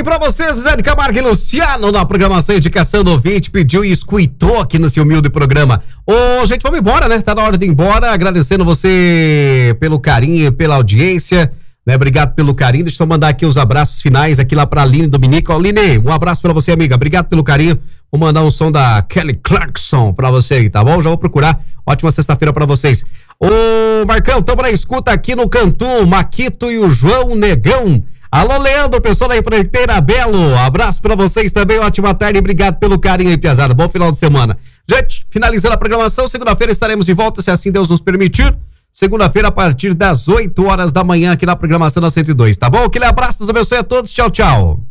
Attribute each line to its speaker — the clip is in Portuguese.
Speaker 1: pra vocês, Zé de Camargo e Luciano, na programação Indicação do Ouvinte, pediu e escutou aqui no seu humilde programa. Ô, gente, vamos embora, né? Tá na hora de ir embora, agradecendo você pelo carinho, pela audiência, né? Obrigado pelo carinho. Deixa eu mandar aqui os abraços finais aqui lá pra Aline Dominico. Ó, Aline, um abraço pra você, amiga. Obrigado pelo carinho. Vou mandar um som da Kelly Clarkson pra você aí, tá bom? Já vou procurar. Ótima sexta-feira pra vocês. Ô, Marcão, tamo na escuta aqui no Cantu, Maquito e o João Negão. Alô, Leandro, pessoal da Empreiteira Belo. Abraço pra vocês também, ótima tarde. Obrigado pelo carinho aí, piazada. Bom final de semana. Gente, finalizando a programação, segunda-feira estaremos de volta, se assim Deus nos permitir. Segunda-feira, a partir das 8 horas da manhã, aqui na programação da 102, tá bom? Aquele abraço, Deus abençoe a todos. Tchau, tchau.